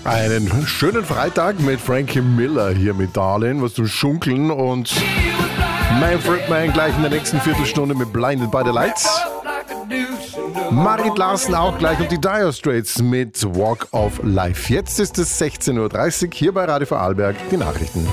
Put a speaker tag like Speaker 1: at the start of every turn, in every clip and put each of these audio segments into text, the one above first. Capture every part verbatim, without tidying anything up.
Speaker 1: Einen schönen Freitag mit Frankie Miller hier mit Darlene, was du schunkeln und Manfred Mann gleich in der nächsten Viertelstunde mit Blinded by the Lights. Marit Larsen auch gleich und die Dire Straits mit Walk of Life. Jetzt ist es sechzehn Uhr dreißig, hier bei Radio Vorarlberg die Nachrichten.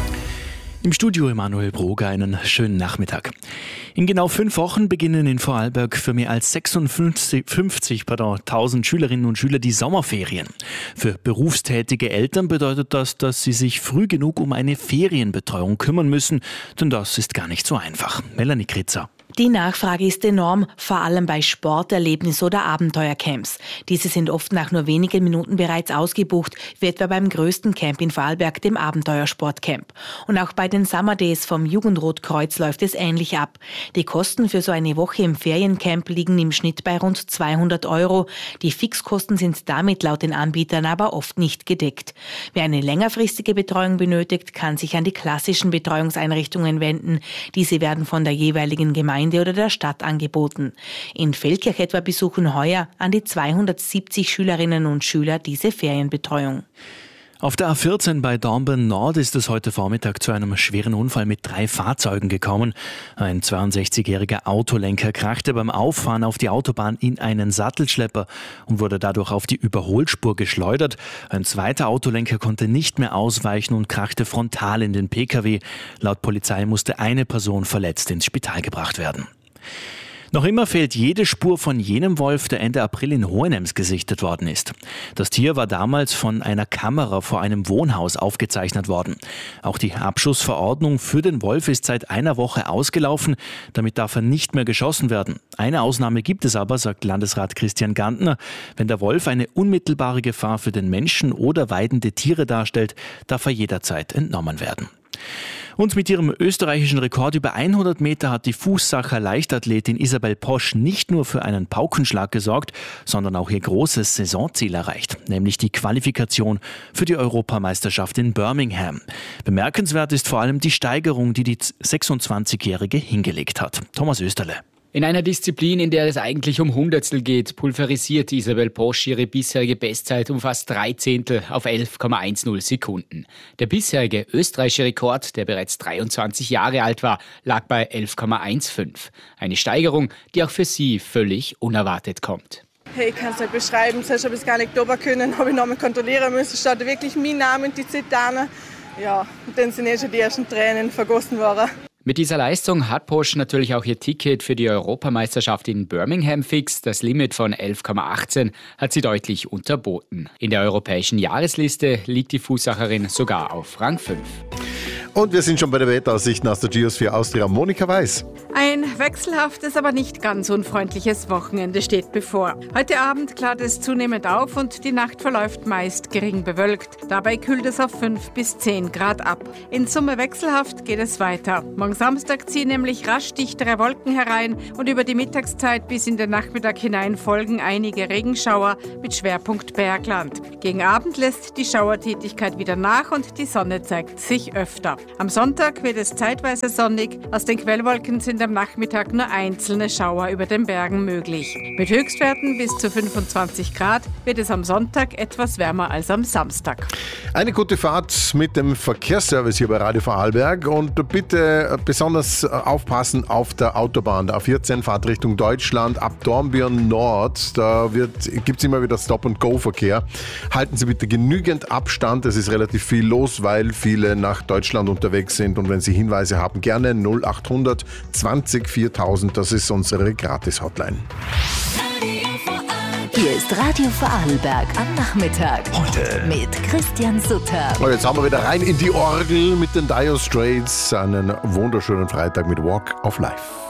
Speaker 2: Im Studio Emanuel Broger, einen schönen Nachmittag. In genau fünf Wochen beginnen in Vorarlberg für mehr als sechsundfünfzig pardon, tausend Schülerinnen und Schüler die Sommerferien. Für berufstätige Eltern bedeutet das, dass sie sich früh genug um eine Ferienbetreuung kümmern müssen, denn das ist gar nicht so einfach. Melanie Kritzer.
Speaker 3: Die Nachfrage ist enorm, vor allem bei Sport-, Erlebnis- oder Abenteuercamps. Diese sind oft nach nur wenigen Minuten bereits ausgebucht, wie etwa beim größten Camp in Vorarlberg, dem Abenteuersportcamp. Und auch bei den Summer Days vom Jugendrotkreuz läuft es ähnlich ab. Die Kosten für so eine Woche im Feriencamp liegen im Schnitt bei rund zweihundert Euro. Die Fixkosten sind damit laut den Anbietern aber oft nicht gedeckt. Wer eine längerfristige Betreuung benötigt, kann sich an die klassischen Betreuungseinrichtungen wenden. Diese werden von der jeweiligen Gemeinde oder der Stadt angeboten. In Feldkirch etwa besuchen heuer an die zweihundertsiebzig Schülerinnen und Schüler diese Ferienbetreuung.
Speaker 2: Auf der A vierzehn bei Dornbirn Nord ist es heute Vormittag zu einem schweren Unfall mit drei Fahrzeugen gekommen. Ein zweiundsechzigjähriger Autolenker krachte beim Auffahren auf die Autobahn in einen Sattelschlepper und wurde dadurch auf die Überholspur geschleudert. Ein zweiter Autolenker konnte nicht mehr ausweichen und krachte frontal in den Pkw. Laut Polizei musste eine Person verletzt ins Spital gebracht werden. Noch immer fehlt jede Spur von jenem Wolf, der Ende April in Hohenems gesichtet worden ist. Das Tier war damals von einer Kamera vor einem Wohnhaus aufgezeichnet worden. Auch die Abschussverordnung für den Wolf ist seit einer Woche ausgelaufen. Damit darf er nicht mehr geschossen werden. Eine Ausnahme gibt es aber, sagt Landesrat Christian Gantner. Wenn der Wolf eine unmittelbare Gefahr für den Menschen oder weidende Tiere darstellt, darf er jederzeit entnommen werden. Und mit ihrem österreichischen Rekord über hundert Meter hat die Fußsacher Leichtathletin Isabel Posch nicht nur für einen Paukenschlag gesorgt, sondern auch ihr großes Saisonziel erreicht, nämlich die Qualifikation für die Europameisterschaft in Birmingham. Bemerkenswert ist vor allem die Steigerung, die die sechsundzwanzigjährige hingelegt hat. Thomas Österle.
Speaker 4: In einer Disziplin, in der es eigentlich um Hundertstel geht, pulverisiert Isabel Posch ihre bisherige Bestzeit um fast drei Zehntel auf elf Komma zehn Sekunden. Der bisherige österreichische Rekord, der bereits dreiundzwanzig Jahre alt war, lag bei elf Komma fünfzehn. Eine Steigerung, die auch für sie völlig unerwartet kommt.
Speaker 5: Hey, ich kann es nicht beschreiben, zuerst habe ich es gar nicht oben können, habe ich nochmal kontrollieren müssen, steht wirklich mein Name und die Zitane. Ja, und dann sind eh schon die ersten Tränen vergossen worden.
Speaker 4: Mit dieser Leistung hat Posch natürlich auch ihr Ticket für die Europameisterschaft in Birmingham fix. Das Limit von elf Komma achtzehn hat sie deutlich unterboten. In der europäischen Jahresliste liegt die Fußsacherin sogar auf Rang fünf.
Speaker 1: Und wir sind schon bei der Wetteraussichten aus der Geosphere Austria. Monika Weiß.
Speaker 6: Ein wechselhaftes, aber nicht ganz unfreundliches Wochenende steht bevor. Heute Abend klart es zunehmend auf und die Nacht verläuft meist gering bewölkt. Dabei kühlt es auf fünf bis zehn Grad ab. In Summe wechselhaft geht es weiter. Morgen Samstag ziehen nämlich rasch dichtere Wolken herein und über die Mittagszeit bis in den Nachmittag hinein folgen einige Regenschauer mit Schwerpunkt Bergland. Gegen Abend lässt die Schauertätigkeit wieder nach und die Sonne zeigt sich öfter. Am Sonntag wird es zeitweise sonnig. Aus den Quellwolken sind am Nachmittag nur einzelne Schauer über den Bergen möglich. Mit Höchstwerten bis zu fünfundzwanzig Grad wird es am Sonntag etwas wärmer als am Samstag.
Speaker 1: Eine gute Fahrt mit dem Verkehrsservice hier bei Radio Vorarlberg und bitte besonders aufpassen auf der Autobahn. Der A vierzehn Fahrt Richtung Deutschland ab Dornbirn Nord. Da gibt es immer wieder Stop-and-Go-Verkehr. Halten Sie bitte genügend Abstand. Es ist relativ viel los, weil viele nach Deutschland unterwegs sind. Und wenn Sie Hinweise haben, gerne null acht hundert zwanzig viertausend. Das ist unsere Gratis-Hotline.
Speaker 7: Hier ist Radio Vorarlberg am Nachmittag.
Speaker 1: Heute
Speaker 7: mit Christian Sutter.
Speaker 1: Und jetzt haben wir wieder rein in die Orgel mit den Dire Straits. Einen wunderschönen Freitag mit Walk of Life.